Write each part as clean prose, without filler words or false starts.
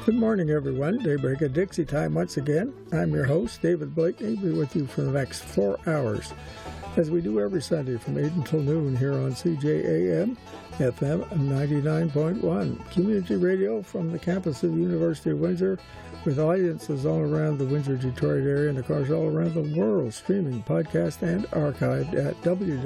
Good morning, everyone. Daybreak at Dixie time once again. I'm your host, David Blakeney. Be with you for the next 4 hours, as we do every Sunday from 8 until noon here on CJAM FM 99.1, community radio from the campus of the University of Windsor, with audiences all around the Windsor-Detroit area and, of course, all around the world, streaming, podcast, and archived at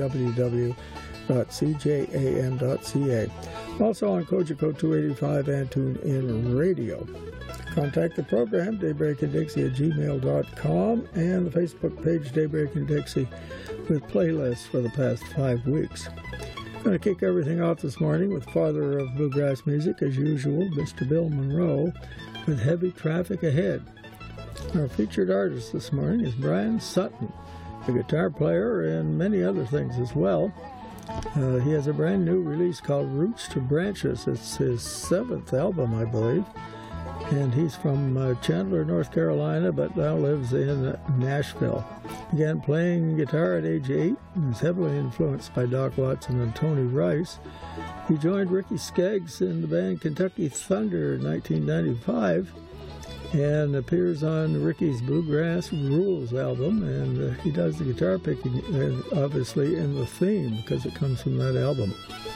www.cjam.ca. Also on Kojiko 285 and TuneIn Radio. Contact the program, daybreakandixie@gmail.com, and the Facebook page, Daybreak and Dixie, with playlists for the past 5 weeks. I'm going to kick everything off this morning with father of bluegrass music, as usual, Mr. Bill Monroe, with Heavy Traffic Ahead. Our featured artist this morning is Brian Sutton, a guitar player and many other things as well. He has a brand new release called Roots to Branches. It's his 7th album, I believe. And he's from Chandler, North Carolina, but now lives in Nashville. Began playing guitar at age 8 and was heavily influenced by Doc Watson and Tony Rice. He joined Ricky Skaggs in the band Kentucky Thunder in 1995 and appears on Ricky's Bluegrass Rules album, and he does the guitar picking, obviously, in the theme, because it comes from that album.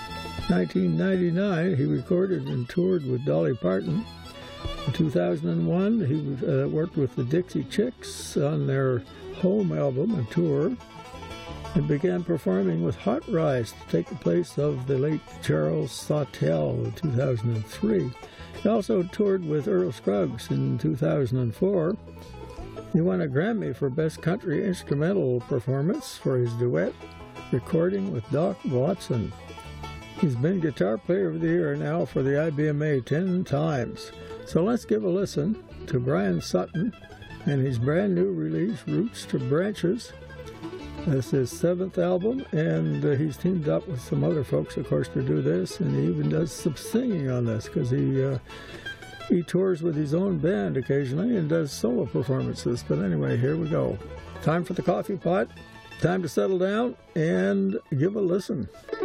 1999, he recorded and toured with Dolly Parton. In 2001, he worked with the Dixie Chicks on their home album and tour, and began performing with Hot Rice to take the place of the late Charles Sawtelle in 2003. He also toured with Earl Scruggs in 2004. He won a Grammy for Best Country Instrumental Performance for his duet recording with Doc Watson. He's been Guitar Player of the Year now for the IBMA 10 times. So let's give a listen to Brian Sutton and his brand new release, Roots to Branches. This is his 7th album, and he's teamed up with some other folks, of course, to do this, and he even does some singing on this, because he tours with his own band occasionally and does solo performances. But anyway, here we go. Time for the coffee pot, time to settle down and give a listen.